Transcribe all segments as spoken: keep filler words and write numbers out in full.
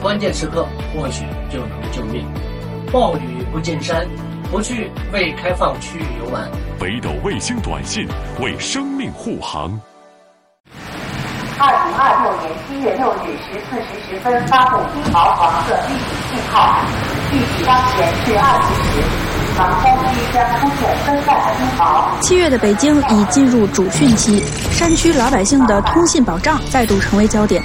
关键时刻或许就能救命。暴雨不进山，不去未开放区域游玩。 北斗卫星短信为生命护航。 二零二六年七月六日十四时十分发布金毛黄色预警信号，预计当前至二十时，房山区将出现分散的金毛。 七月的北京已进入主汛期，山区老百姓的通信保障再度成为焦点。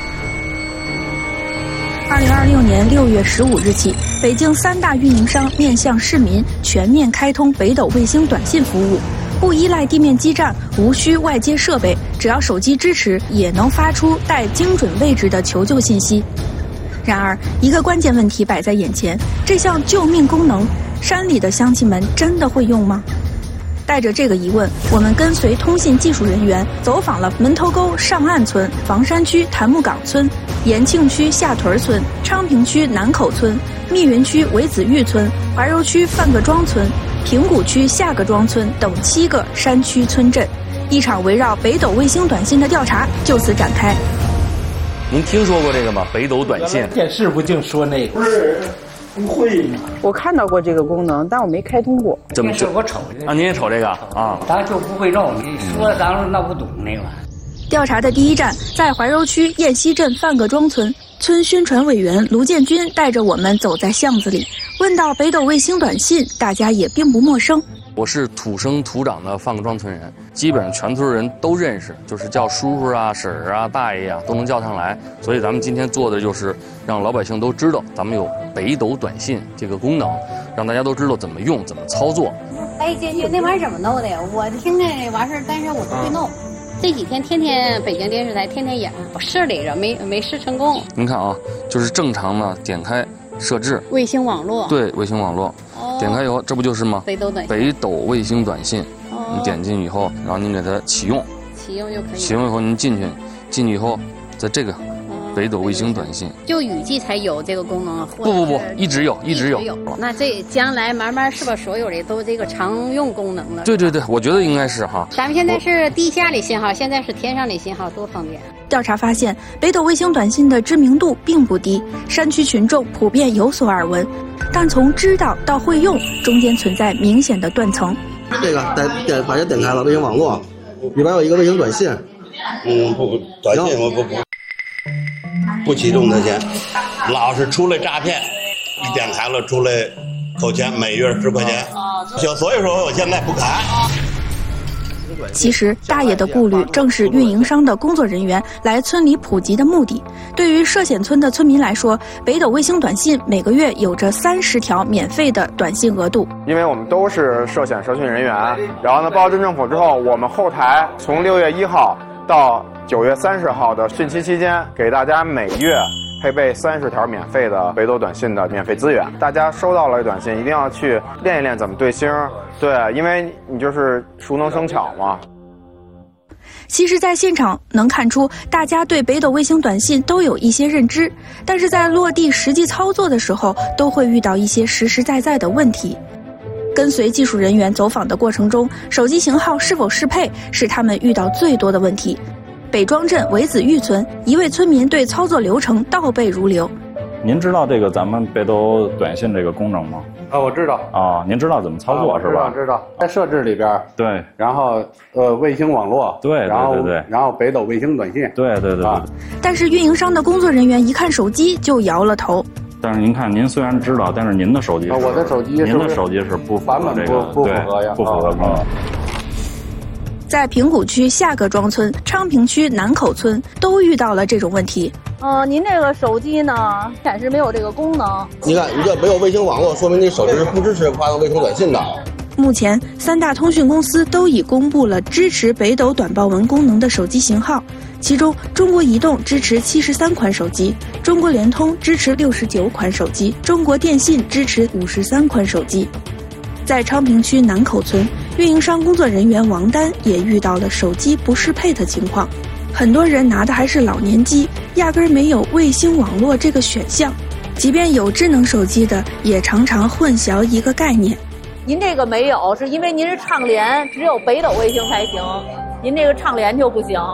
二零二六年六月十五日起，北京三大运营商面向市民全面开通北斗卫星短信服务，不依赖地面基站，无需外接设备，只要手机支持，也能发出带精准位置的求救信息。然而，一个关键问题摆在眼前：这项救命功能，山里的乡亲们真的会用吗？带着这个疑问，我们跟随通信技术人员走访了门头沟上岸村、房山区檀木岗村、延庆区下屯村、昌平区南口村、密云区韦子峪村、怀柔区范各庄村、平谷区下各庄村等七个山区村镇，一场围绕北斗卫星短信的调查就此展开。 您听说过这个吗？北斗短信？ 电视不净说那个。不是。不会吗？ 我看到过这个功能，但我没开通过。 怎么是我瞅的啊？您也瞅这个啊？ 咱就不会弄，你说咱们闹不懂那个。 调查的第一站在怀柔区雁西镇范各庄村，村宣传委员卢建军带着我们走在巷子里，问到北斗卫星短信，大家也并不陌生。 我是土生土长的范各庄村人，基本上全村人都认识，就是叫叔叔啊、婶儿啊、大爷啊都能叫上来。所以咱们今天做的就是让老百姓都知道咱们有北斗短信这个功能，让大家都知道怎么用、怎么操作。 哎，姐姐，那玩意儿怎么弄的呀？我听着完事儿，但是我不会弄。这几天天天北京电视台天天演，我试来着，没没试成功。 您看啊，就是正常的点开设置卫星网络， 对，卫星网络。点开以后，这不就是吗？ 北斗短信， 北斗卫星短信，哦、你点进以后，然后您给它启用， 启用就可以。 启用以后，您进去，进去以后，在这个、哦、北斗卫星短信， 就雨季才有这个功能。 不不不，一直有，一直有。 有那这将来慢慢是不是所有的都这个常用功能了？ 对对对，我觉得应该是哈。 咱们现在是地下的信号，现在是天上的信号，多方便。 调查发现，北斗卫星短信的知名度并不低，山区群众普遍有所耳闻，但从知道到会用，中间存在明显的断层。 这个点点把这点开了，卫星网络里边有一个卫星短信， 嗯，不，短信我不不不启动它先，老是出来诈骗，一点开了出来扣钱，每月十块钱，行，所以说我现在不开。 其实，大爷的顾虑正是运营商的工作人员来村里普及的目的。对于涉险村的村民来说，北斗卫星短信每个月有着三十条免费的短信额度。 因为我们都是涉险受训人员，然后呢，报镇政府之后，我们后台从六月一号到九月三十号的汛期期间，给大家每月配备三十条免费的北斗短信的免费资源。大家收到了短信，一定要去练一练怎么对星，对，因为你就是熟能生巧嘛。 其实在现场能看出，大家对北斗卫星短信都有一些认知，但是在落地实际操作的时候，都会遇到一些实实在在的问题。跟随技术人员走访的过程中，手机型号是否适配是他们遇到最多的问题。北庄镇韦子峪村一位村民对操作流程倒背如流。 您知道这个咱们北斗短信这个功能吗？ 啊，我知道啊，您知道怎么操作、啊、是吧？ 知道，在设置里边， 对， 然后呃卫星网络， 对， 然后对对对， 然后北斗卫星短信， 对对对对、啊。 但是运营商的工作人员一看手机就摇了头。 但是您看，您虽然知道，但是您的手机是、 啊，我的手机， 您的手机是不符合这个， 不符合呀， 不符合功能。 在平谷区下各庄村、昌平区南口村都遇到了这种问题。 呃，您这个手机呢，显示没有这个功能。 你看，你这没有卫星网络，说明你手机是不支持发送卫星短信的。 目前，三大通讯公司都已公布了支持北斗短报文功能的手机型号，其中中国移动支持七十三款手机，中国联通支持六十九款手机，中国电信支持五十三款手机。在昌平区南口村，运营商工作人员王丹也遇到了手机不适配的情况，很多人拿的还是老年机，压根儿没有卫星网络这个选项，即便有智能手机的，也常常混淆一个概念。 您这个没有，是因为您是畅联，只有北斗卫星才行，您这个畅联就不行。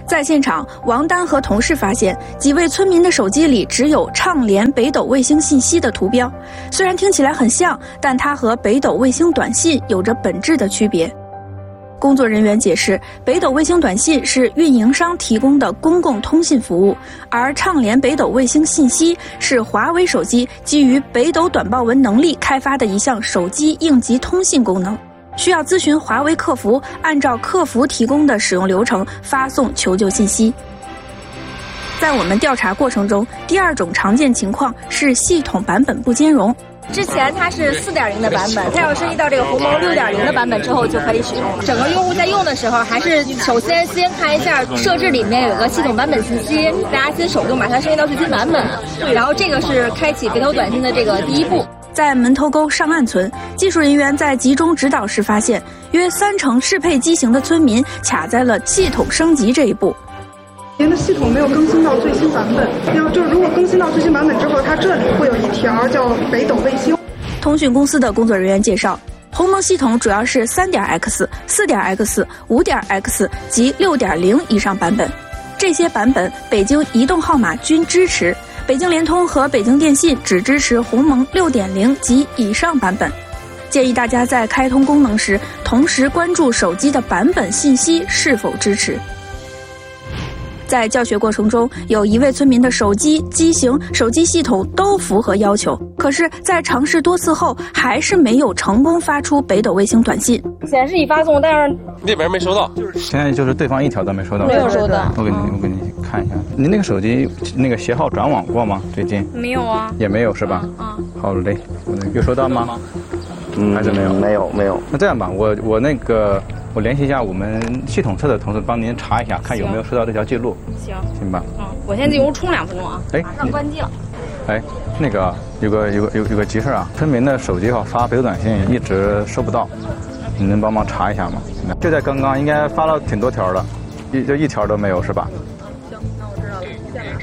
在现场，王丹和同事发现，几位村民的手机里只有畅联北斗卫星信息的图标。虽然听起来很像，但它和北斗卫星短信有着本质的区别。工作人员解释，北斗卫星短信是运营商提供的公共通信服务，而畅联北斗卫星信息是华为手机基于北斗短报文能力开发的一项手机应急通信功能。需要咨询华为客服，按照客服提供的使用流程发送求救信息。在我们调查过程中，第二种常见情况是系统版本不兼容。 之前它是 四点零 的版本，它要升级到这个鸿蒙 六点零 的版本之后就可以使用。整个用户在用的时候，还是首先先看一下设置里面有个系统版本信息，大家先手动把它升级到最新版本，然后这个是开启北斗短信的这个第一步。 在门头沟上岸村，技术人员在集中指导时发现，约三成适配机型的村民卡在了系统升级这一步。 您的系统没有更新到最新版本，要就是如果更新到最新版本之后，它这里会有一条叫北斗卫星。 通讯公司的工作人员介绍，鸿蒙系统主要是 三点 X、四点 X、五点 X 及 六点零 以上版本，这些版本北京移动号码均支持。北京联通和北京电信只支持鸿蒙 六点零 及以上版本。建议大家在开通功能时，同时关注手机的版本信息是否支持。在教学过程中，有一位村民的手机、机型、手机系统都符合要求，可是，在尝试多次后，还是没有成功发出北斗卫星短信。 显示已发送，但是那边没收到。 现在就是对方一条都没收到。 没有收到。 我给你，我给你看一下，您那个手机那个携号转网过吗？最近没有啊。 也没有是吧？ 啊。 好嘞，有收到吗？嗯，还是没有。 没有，没有。 那这样吧，我我那个。我联系一下我们系统侧的同事，帮您查一下，看有没有收到这条记录。 行， 行吧。 嗯，我先进屋充两分钟啊， 哎， 马上关机了。 哎，那个有个有个有有个急事啊，村民的手机号发北斗短信一直收不到，你能帮忙查一下吗？就在刚刚，应该发了挺多条的，一就一条都没有是吧？ 行，那我知道了。下面。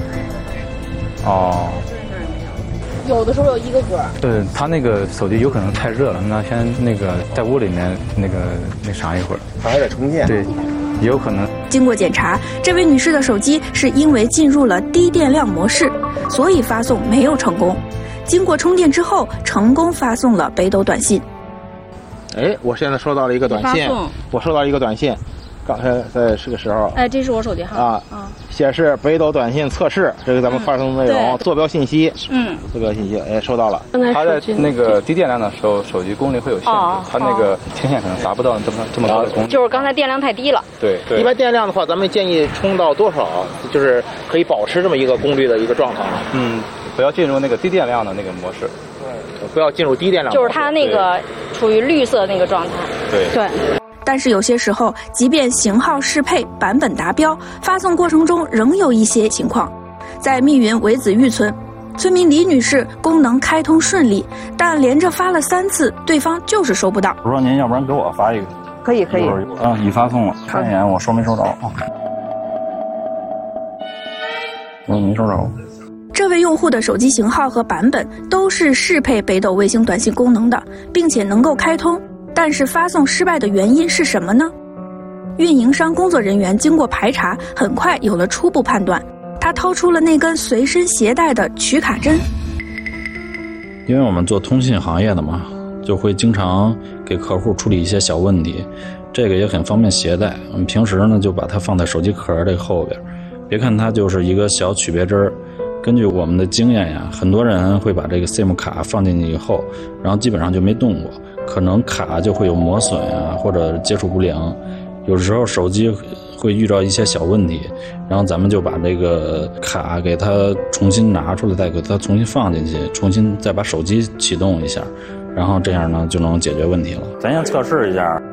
哦。 有的时候有一个格。 对，他那个手机有可能太热了，那先那个在屋里面那个那啥一会儿， 还得充电。 对，也有可能。 经过检查，这位女士的手机是因为进入了低电量模式，所以发送没有成功。经过充电之后，成功发送了北斗短信。 哎，我现在收到了一个短信，我收到一个短信。刚才在这个时候， 哎，这是我手机号啊， 啊， 显示北斗短信测试，这个咱们发送内容， 嗯、 坐标信息， 嗯， 坐标信息，哎，收到了。 它在那个低电量的时候，手机功率会有限制， 哦、 它那个天线可能达不到这么这么高的功率。 就是刚才电量太低了。 对对。 一般电量的话，咱们建议充到多少，就是可以保持这么一个功率的一个状态？ 嗯，不要进入那个低电量的那个模式。 不要进入低电量。 就是它那个处于绿色那个状态。 对对。 但是有些时候，即便型号适配、版本达标，发送过程中仍有一些情况。在密云韦子峪村，村民李女士功能开通顺利，但连着发了三次，对方就是收不到。 我说您要不然给我发一个。 可以可以。 啊，已发送了，看一眼我收没收着啊？我没收着。 这位用户的手机型号和版本都是适配北斗卫星短信功能的，并且能够开通。但是发送失败的原因是什么呢？运营商工作人员经过排查，很快有了初步判断。他掏出了那根随身携带的取卡针。 因为我们做通信行业的嘛，就会经常给客户处理一些小问题，这个也很方便携带。我们平时呢就把它放在手机壳这后边，别看它就是一个小曲别针，根据我们的经验呀，很多人会把这个 SIM 卡放进去以后，然后基本上就没动过。可能卡就会有磨损啊，或者接触不良，有时候手机会遇到一些小问题，然后咱们就把这个卡给它重新拿出来，再给它重新放进去，重新再把手机启动一下，然后这样呢就能解决问题了。 咱先测试一下，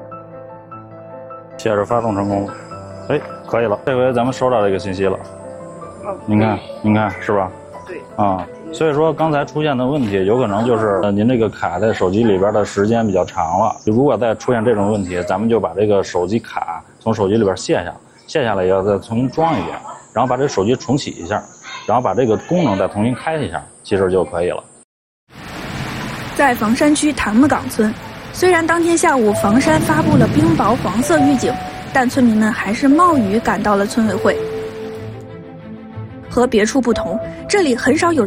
显示发送成功，哎，可以了，这回咱们收到这个信息了。您看，您看是吧？对。啊。所以说刚才出现的问题有可能就是您这个卡在手机里边的时间比较长了，如果再出现这种问题，咱们就把这个手机卡从手机里边卸下，卸下来以后再重新装一遍，然后把这手机重启一下，然后把这个功能再重新开一下，其实就可以了。 在房山区潭木岗村，虽然当天下午房山发布了冰雹黄色预警， 但村民们还是冒雨赶到了村委会。和别处不同，这里很少有人